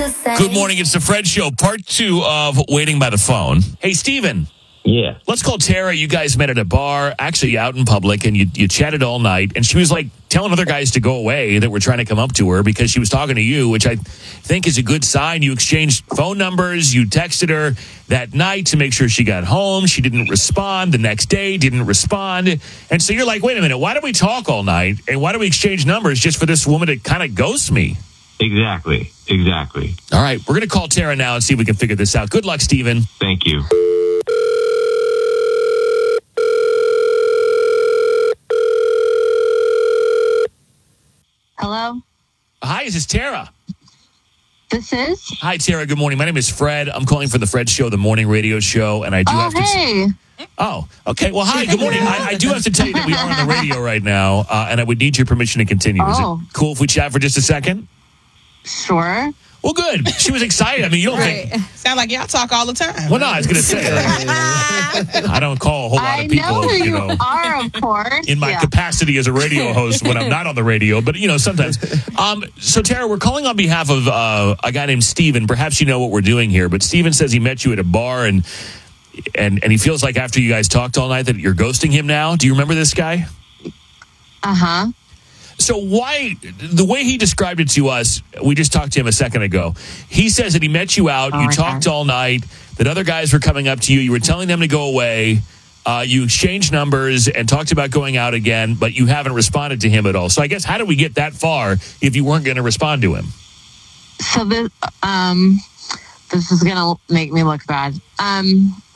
Good morning. It's the Fred Show, part 2 of Waiting by the Phone. Hey, Steven. Yeah. Let's call Tara. You guys met at a bar, actually out in public, and you chatted all night. And she was like telling other guys to go away that were trying to come up to her because she was talking to you, which I think is a good sign. You exchanged phone numbers. You texted her that night to make sure she got home. She didn't respond. The next day, didn't respond. And so you're like, wait a minute, why do we talk all night? And why do we exchange numbers just for this woman to kind of ghost me? Exactly. All right, we're going to call Tara now and see if we can figure this out. Good luck, Steven. Thank you. Hello? Hi, is this Tara? This is? Hi, Tara. Good morning. My name is Fred. I'm calling for the Fred Show, the morning radio show, and I do have to... hey. Oh, okay. Well, hi. Good morning. I do have to tell you that we are on the radio right now, and I would need your permission to continue. Is it cool if we chat for just a second? Sure. Well, good. She was excited. I mean, you don't think... Sound like y'all talk all the time. Well, no, I was going to say, I don't call a whole lot of people, I know who you are, of course. in my capacity as a radio host when I'm not on the radio, but, sometimes. So, Tara, we're calling on behalf of a guy named Steven. Perhaps you know what we're doing here, but Steven says he met you at a bar, and he feels like after you guys talked all night that you're ghosting him now. Do you remember this guy? Uh-huh. So why, the way he described it to us, we just talked to him a second ago. He says that he met you out, you talked all night, that other guys were coming up to you, you were telling them to go away, you exchanged numbers and talked about going out again, but you haven't responded to him at all. So I guess how did we get that far if you weren't going to respond to him? So this is going to make me look bad.